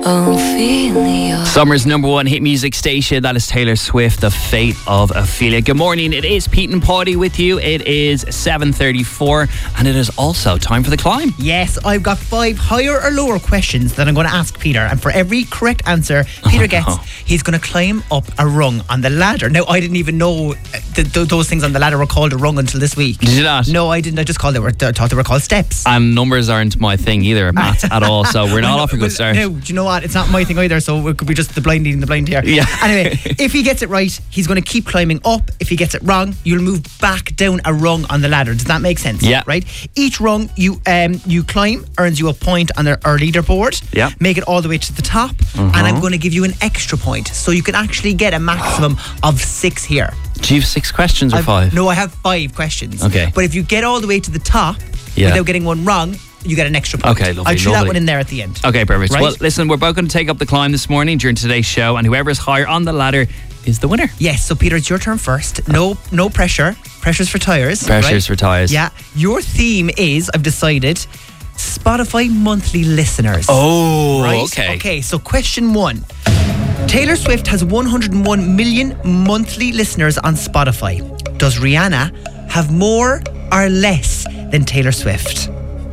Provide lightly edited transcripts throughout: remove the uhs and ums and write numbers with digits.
Ophelia. Summer's number one hit music station, that is Taylor Swift, The Fate of Ophelia. Good morning, it is Pete and Paudy with you. It is 7:34 and it is also time for the climb. Yes, I've got 5 higher or lower questions that I'm going to ask Peter, and for every correct answer Peter gets, he's going to climb up a rung on the ladder. Now, I didn't even know those things on the ladder were called a rung until this week. Did you not? No, I didn't. I just thought they were called steps. And numbers aren't my thing either, Matt, at all, so we're not off a good start. No, do you know what? It's not my thing either, so it could be just the blind leading the blind here. Yeah. Anyway, if he gets it right, he's going to keep climbing up. If he gets it wrong, you'll move back down a rung on the ladder. Does that make sense? Yeah. Right? Each rung you climb earns you a point on our leaderboard. Yeah. Make it all the way to the top, and I'm going to give you an extra point, so you can actually get a maximum of 6 here. Do you have 6 questions or 5? No, I have 5 questions. Okay. But if you get all the way to the top without getting one wrong, you get an extra point. Okay, lovely. I'll throw that one in there at the end. Okay, perfect. Right? Well, listen, we're both going to take up the climb this morning during today's show, and whoever's higher on the ladder is the winner. Yes, so Peter, it's your turn first. No pressure. Pressure's for tyres. Pressure's for tyres. Yeah. Your theme is, I've decided, Spotify monthly listeners. Oh, right? okay. Okay, so question 1. Taylor Swift has 101 million monthly listeners on Spotify. Does Rihanna have more or less than Taylor Swift?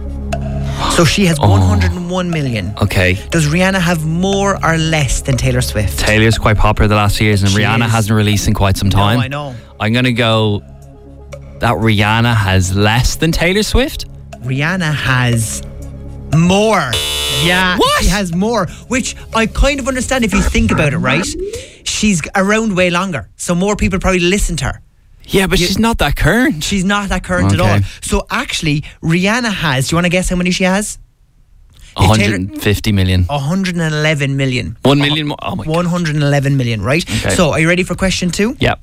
So she has 101 million. Okay. Does Rihanna have more or less than Taylor Swift? Taylor's quite popular the last few years, and She Rihanna is. hasn't released in quite some time. No, I know. I'm going to go that Rihanna has less than Taylor Swift. Rihanna has more. Yeah, What? she has more, which I kind of understand if you think about it, right? She's around way longer, so more people probably listen to her. Yeah, but she's not that current. She's not that current at Okay. all. So actually, Rihanna has, do you want to guess how many she has? 150 million. 111 million. 1 million more. Oh my God. 111 million, right? Okay. So are you ready for question 2? Yep.